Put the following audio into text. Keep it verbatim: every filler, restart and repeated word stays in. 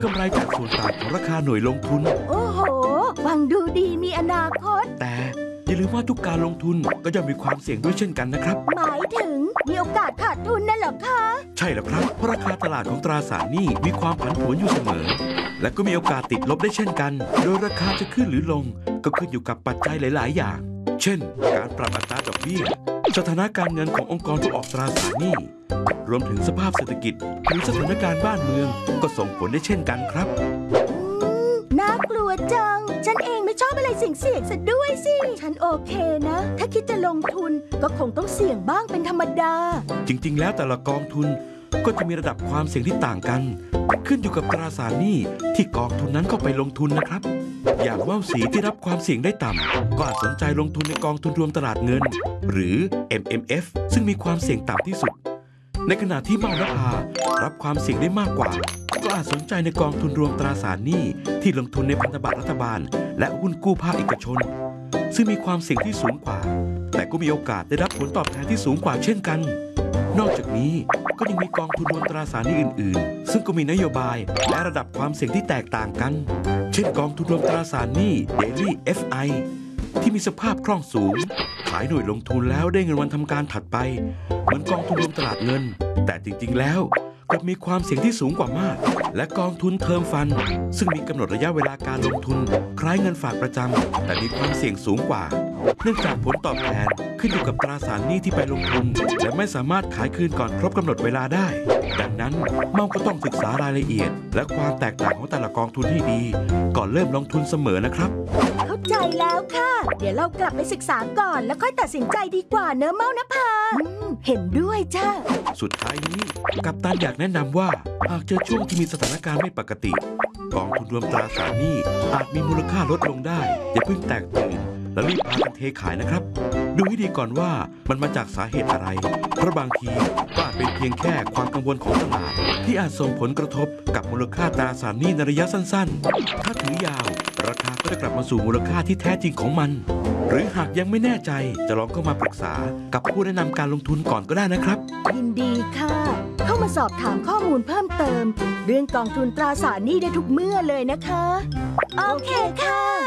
กำไรจากส่วนต่างของราคาหน่วยลงทุนโอ้โหฟังดูดีมีอนาคตแต่อย่าลืมว่าทุกการลงทุนก็ย่อมมีความเสี่ยงด้วยเช่นกันนะครับหมายถึงมีโอกาสขาดทุนนั่นเหรอคะใช่แล้วครับเพราะราคาตลาดของตราสารหนี้มีความผันผวนอยู่เสมอและก็มีโอกาสติดลบได้เช่นกันโดยราคาจะขึ้นหรือลงก็ขึ้นอยู่กับปัจจัยหลายๆอย่างเช่นการปรับอัตราดอกเบี้ยสถานะการเงินขององค์กรผู้ออกตราสารหนี้รวมถึงสภาพเศรษฐกิจหรือสถานการณ์บ้านเมืองก็ส่งผลได้เช่นกันครับน่ากลัวจังฉันเองไม่ชอบอะไรเสี่ยงๆซะด้วยสิฉันโอเคนะถ้าคิดจะลงทุนก็คงต้องเสี่ยงบ้างเป็นธรรมดาจริงๆแล้วแต่ละกองทุนก็จะมีระดับความเสี่ยงที่ต่างกันขึ้นอยู่กับตราสารหนี้ที่กองทุนนั้นเข้าไปลงทุนนะครับอย่างว่าวสีที่รับความเสี่ยงได้ต่ำก็อาจสนใจลงทุนในกองทุนรวมตลาดเงินหรือ เอ็ม เอ็ม เอฟ ซึ่งมีความเสี่ยงต่ำที่สุดในขณะที่เมานภารับความเสี่ยงได้มากกว่าก็อาจสนใจในกองทุนรวมตราสารหนี้ที่ลงทุนในพันธบัตรรัฐบาลและหุ้นกู้ภาคเอกชนซึ่งมีความเสี่ยงที่สูงกว่าแต่ก็มีโอกาสได้รับผลตอบแทนที่สูงกว่าเช่นกันนอกจากนี้ก็ยังมีกองทุนรวมตราสารหนี้อื่นๆซึ่งก็มีนโยบายและระดับความเสี่ยงที่แตกต่างกันเช่นกองทุนรวมตราสารหนี้ Daily เอฟ ไอ ที่มีสภาพคล่องสูงขายหน่วยลงทุนแล้วได้เงินวันทำการถัดไปเหมือนกองทุนรวมตลาดเงินแต่จริงๆแล้วกลับมีความเสี่ยงที่สูงกว่ามากและกองทุนเทอมฟันซึ่งมีกำหนดระยะเวลาการลงทุนคล้ายเงินฝากประจำแต่มีความเสี่ยงสูงกว่าเนื่องจากผลตอบแทนขึ้นอยู่กับตราสารหนี้ที่ไปลงทุนและไม่สามารถขายคืนก่อนครบกำหนดเวลาได้ดังนั้นเมาก็ต้องศึกษารายละเอียดและความแตกต่างของแต่ละกองทุนให้ดีก่อนเริ่มลงทุนเสมอนะครับเข้าใจแล้วค่ะเดี๋ยวเรากลับไปศึกษาก่อนแล้วค่อยตัดสินใจดีกว่าเนอะเมานภาเห็นด้วยจ้าสุดท้ายนี้กัปตันอยากแนะนำว่าหากเจอช่วงที่มีสถานการณ์ไม่ปกติกองทุนรวมตราสารหนี้อาจมีมูลค่าลดลงได้อย่าเพิ่งแตกตื่นและรีบพากันเทขายนะครับดูให้ดีก่อนว่ามันมาจากสาเหตุอะไรเพราะบางทีก็อาจเป็นเพียงแค่ความกังวลของตลาดที่อาจส่งผลกระทบกับมูลค่าตราสารหนี้ในระยะสั้นๆถ้าถือยาวราคาก็จะกลับมาสู่มูลค่าที่แท้จริงของมันหรือหากยังไม่แน่ใจจะลองเข้ามาปรึกษากับผู้แนะนำการลงทุนก่อนก็ได้นะครับยินดีค่ะเข้ามาสอบถามข้อมูลเพิ่มเติมเรื่องกองทุนตราสารหนี้ได้ทุกเมื่อเลยนะคะโอเคค่ะ